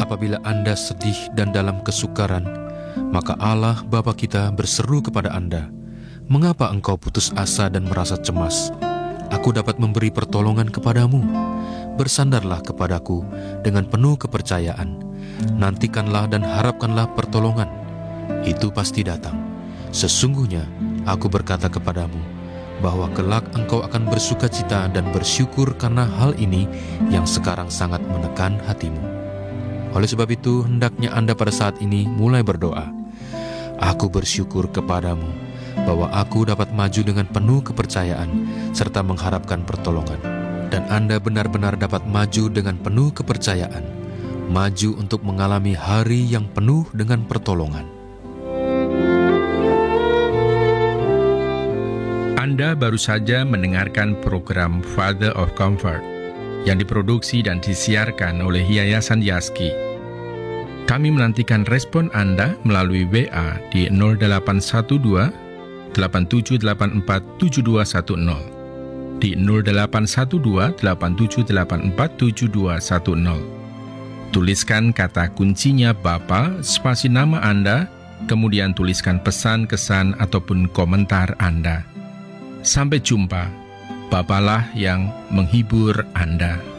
apabila Anda sedih dan dalam kesukaran, maka Allah Bapa kita berseru kepada Anda, "Mengapa engkau putus asa dan merasa cemas? Aku dapat memberi pertolongan kepadamu. Bersandarlah kepadaku dengan penuh kepercayaan. Nantikanlah dan harapkanlah pertolongan. Itu pasti datang. Sesungguhnya aku berkata kepadamu, bahwa kelak engkau akan bersukacita dan bersyukur karena hal ini yang sekarang sangat menekan hatimu." Oleh sebab itu, hendaknya Anda pada saat ini mulai berdoa, "Aku bersyukur kepadamu bahwa aku dapat maju dengan penuh kepercayaan serta mengharapkan pertolongan." Dan Anda benar-benar dapat maju dengan penuh kepercayaan, maju untuk mengalami hari yang penuh dengan pertolongan. Anda baru saja mendengarkan program Father of Comfort yang diproduksi dan disiarkan oleh Yayasan Yaski. Kami menantikan respon Anda melalui WA di 0812 8784 7210, di 0812 8784 7210. Tuliskan kata kuncinya Bapa, spasi nama Anda, kemudian tuliskan pesan, kesan, ataupun komentar Anda. Sampai jumpa. Bapalah yang menghibur Anda.